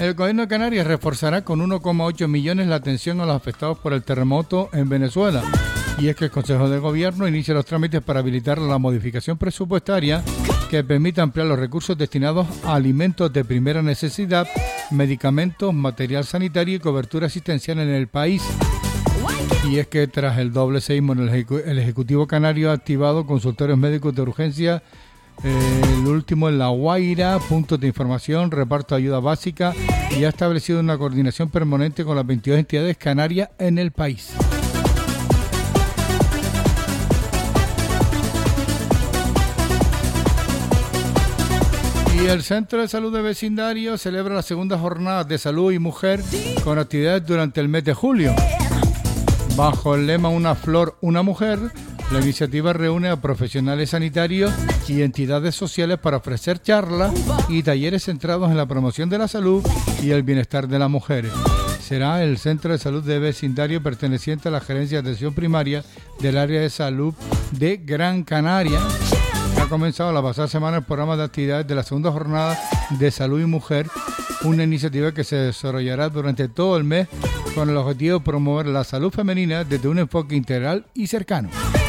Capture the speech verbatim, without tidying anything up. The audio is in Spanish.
El gobierno de Canarias reforzará con uno coma ocho millones la atención a los afectados por el terremoto en Venezuela. Y es que el Consejo de Gobierno inicia los trámites para habilitar la modificación presupuestaria que permita ampliar los recursos destinados a alimentos de primera necesidad, medicamentos, material sanitario y cobertura asistencial en el país. Y es que tras el doble seísmo, el, ejecu- el Ejecutivo Canario ha activado consultorios médicos de urgencia, eh, el último en La Guaira, puntos de información, reparto de ayuda básica, y ha establecido una coordinación permanente con las veintidós entidades canarias en el país. Y el Centro de Salud de Vecindario celebra la segunda jornada de salud y mujer con actividades durante el mes de julio. Bajo el lema Una flor, una mujer, la iniciativa reúne a profesionales sanitarios y entidades sociales para ofrecer charlas y talleres centrados en la promoción de la salud y el bienestar de las mujeres. Será el Centro de Salud de Vecindario perteneciente a la Gerencia de Atención Primaria del Área de Salud de Gran Canaria. Ha comenzado la pasada semana el programa de actividades de la segunda jornada de salud y mujer, una iniciativa que se desarrollará durante todo el mes con el objetivo de promover la salud femenina desde un enfoque integral y cercano.